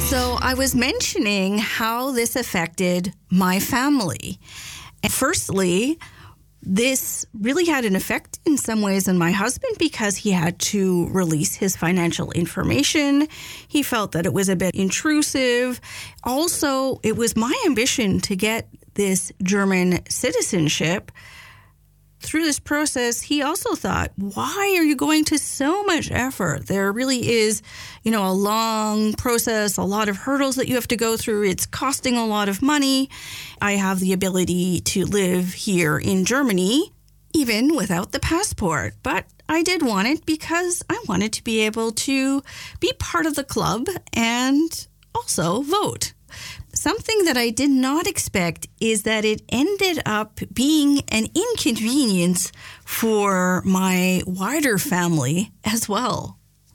So I was mentioning how this affected my family. And firstly, this really had an effect in some ways on my husband because he had to release his financial information. He felt that it was a bit intrusive. Also, it was my ambition to get this German citizenship. Through this process, he also thought, why are you going to so much effort? There really is, a long process, a lot of hurdles that you have to go through. It's costing a lot of money. I have the ability to live here in Germany, even without the passport. But I did want it because I wanted to be able to be part of the club and also vote. Something that I did not expect is that it ended up being an inconvenience for my wider family as well.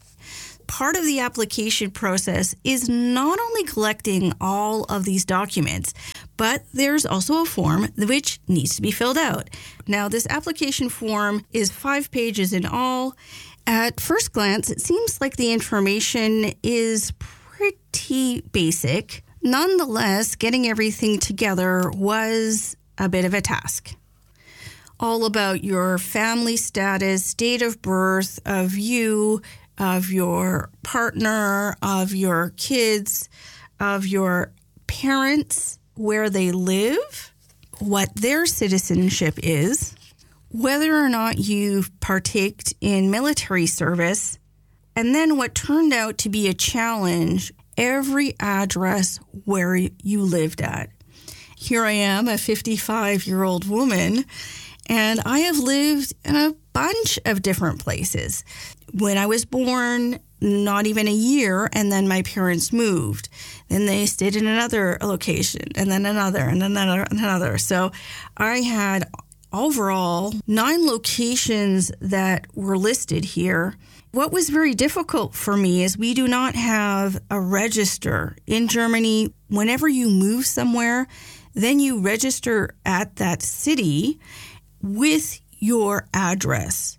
Part of the application process is not only collecting all of these documents, but there's also a form which needs to be filled out. Now, this application form is 5 pages in all. At first glance, it seems like the information is pretty basic. Nonetheless, getting everything together was a bit of a task. All about your family status, date of birth, of you, of your partner, of your kids, of your parents, where they live, what their citizenship is, whether or not you've partaked in military service, and then what turned out to be a challenge, every address where you lived at. Here I am, a 55-year-old woman, and I have lived in a bunch of different places. When I was born, not even a year, and then my parents moved. Then they stayed in another location, and then another, and another, and another. So I had overall 9 locations that were listed here. What was very difficult for me is we do not have a register. In Germany, whenever you move somewhere, then you register at that city with your address.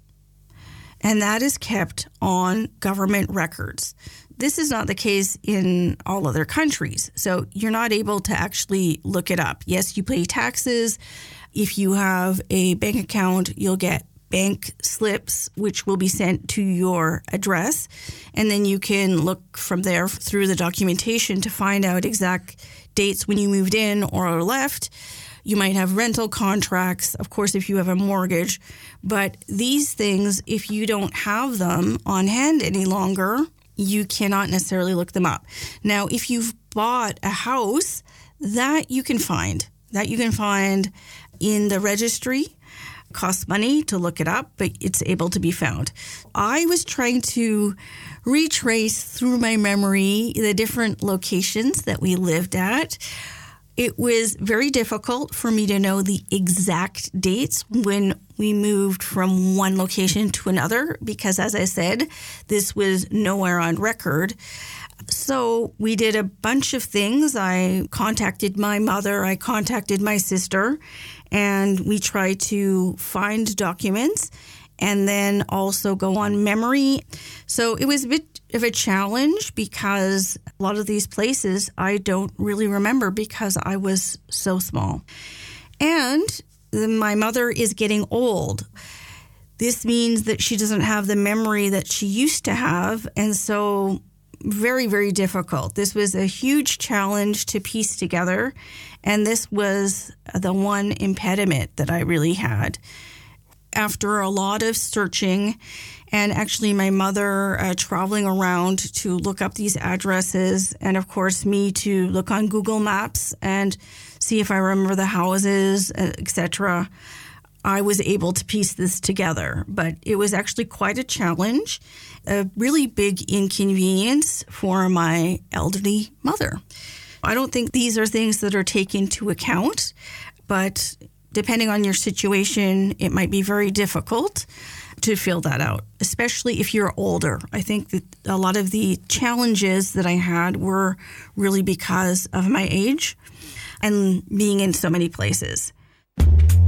And that is kept on government records. This is not the case in all other countries. So you're not able to actually look it up. Yes, you pay taxes. If you have a bank account, you'll get bank slips, which will be sent to your address. And then you can look from there through the documentation to find out exact dates when you moved in or left. You might have rental contracts, of course, if you have a mortgage. But these things, if you don't have them on hand any longer, you cannot necessarily look them up. Now, if you've bought a house, that you can find. That you can find in the registry. Costs money to look it up, but it's able to be found. I was trying to retrace through my memory the different locations that we lived at. It was very difficult for me to know the exact dates when we moved from one location to another because, as I said, this was nowhere on record. So we did a bunch of things. I contacted my mother, I contacted my sister, and we tried to find documents and then also go on memory. So it was a bit of a challenge because a lot of these places I don't really remember because I was so small. And my mother is getting old. This means that she doesn't have the memory that she used to have, and so very, very difficult. This was a huge challenge to piece together, and this was the one impediment that I really had. After a lot of searching, and actually my mother traveling around to look up these addresses, and of course me to look on Google Maps and see if I remember the houses, etc., I was able to piece this together. But it was actually quite a challenge, a really big inconvenience for my elderly mother. I don't think these are things that are taken into account, but depending on your situation, it might be very difficult to fill that out, especially if you're older. I think that a lot of the challenges that I had were really because of my age and being in so many places.